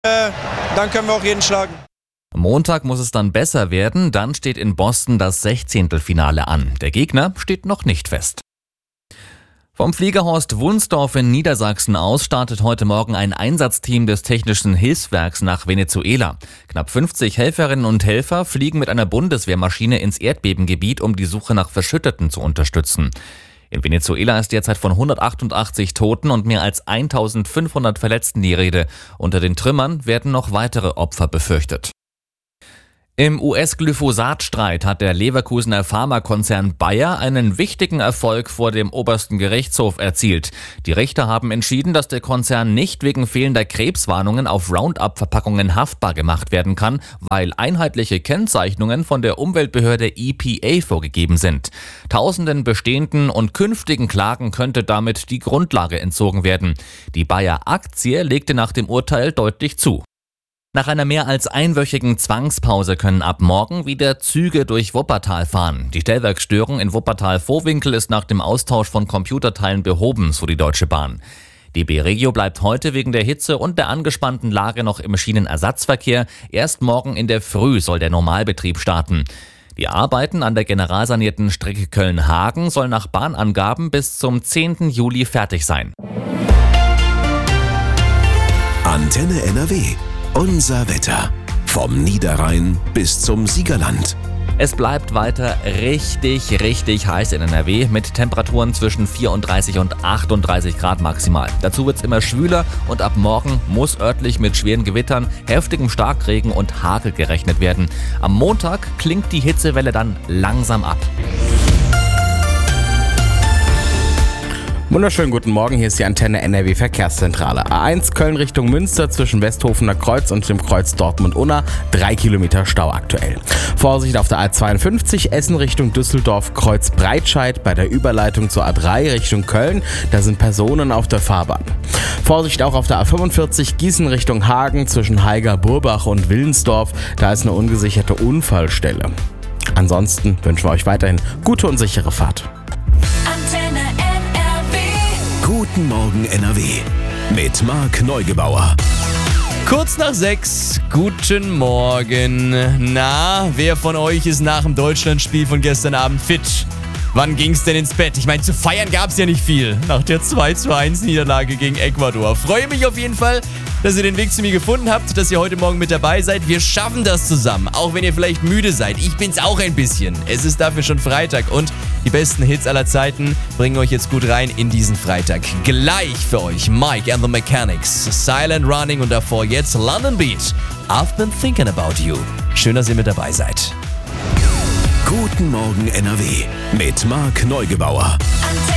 dann können wir auch jeden schlagen. Montag muss es dann besser werden, dann steht in Boston das 16. Finale an. Der Gegner steht noch nicht fest. Vom Fliegerhorst Wunsdorf in Niedersachsen aus startet heute Morgen ein Einsatzteam des Technischen Hilfswerks nach Venezuela. Knapp 50 Helferinnen und Helfer fliegen mit einer Bundeswehrmaschine ins Erdbebengebiet, um die Suche nach Verschütteten zu unterstützen. In Venezuela ist derzeit von 188 Toten und mehr als 1500 Verletzten die Rede. Unter den Trümmern werden noch weitere Opfer befürchtet. Im US-Glyphosat-Streit hat der Leverkusener Pharmakonzern Bayer einen wichtigen Erfolg vor dem obersten Gerichtshof erzielt. Die Richter haben entschieden, dass der Konzern nicht wegen fehlender Krebswarnungen auf Roundup-Verpackungen haftbar gemacht werden kann, weil einheitliche Kennzeichnungen von der Umweltbehörde EPA vorgegeben sind. Tausenden bestehenden und künftigen Klagen könnte damit die Grundlage entzogen werden. Die Bayer-Aktie legte nach dem Urteil deutlich zu. Nach einer mehr als einwöchigen Zwangspause können ab morgen wieder Züge durch Wuppertal fahren. Die Stellwerksstörung in Wuppertal-Vohwinkel ist nach dem Austausch von Computerteilen behoben, so die Deutsche Bahn. DB Regio bleibt heute wegen der Hitze und der angespannten Lage noch im Schienenersatzverkehr. Erst morgen in der Früh soll der Normalbetrieb starten. Die Arbeiten an der generalsanierten Strecke Köln-Hagen sollen nach Bahnangaben bis zum 10. Juli fertig sein. Antenne NRW. Unser Wetter. Vom Niederrhein bis zum Siegerland. Es bleibt weiter richtig heiß in NRW mit Temperaturen zwischen 34 und 38 Grad maximal. Dazu wird es immer schwüler und ab morgen muss örtlich mit schweren Gewittern, heftigem Starkregen und Hagel gerechnet werden. Am Montag klingt die Hitzewelle dann langsam ab. Wunderschönen guten Morgen, hier ist die Antenne NRW Verkehrszentrale. A1 Köln Richtung Münster zwischen Westhofener Kreuz und dem Kreuz Dortmund-Unna, 3 Kilometer Stau aktuell. Vorsicht auf der A52 Essen Richtung Düsseldorf, Kreuz Breitscheid bei der Überleitung zur A3 Richtung Köln, da sind Personen auf der Fahrbahn. Vorsicht auch auf der A45 Gießen Richtung Hagen zwischen Haiger, Burbach und Willensdorf, da ist eine ungesicherte Unfallstelle. Ansonsten wünschen wir euch weiterhin gute und sichere Fahrt. Guten Morgen NRW mit Marc Neugebauer. Kurz nach 6, guten Morgen. Na, wer von euch ist nach dem Deutschlandspiel von gestern Abend fit? Wann ging's denn ins Bett? Ich meine, zu feiern gab's ja nicht viel nach der 2:1 Niederlage gegen Ecuador. Freue mich auf jeden Fall, dass ihr den Weg zu mir gefunden habt, dass ihr heute Morgen mit dabei seid. Wir schaffen das zusammen, auch wenn ihr vielleicht müde seid. Ich bin's auch ein bisschen. Es ist dafür schon Freitag und die besten Hits aller Zeiten bringen euch jetzt gut rein in diesen Freitag. Gleich für euch Mike and the Mechanics, Silent Running und davor jetzt London Beat. I've been thinking about you. Schön, dass ihr mit dabei seid. Guten Morgen NRW mit Marc Neugebauer.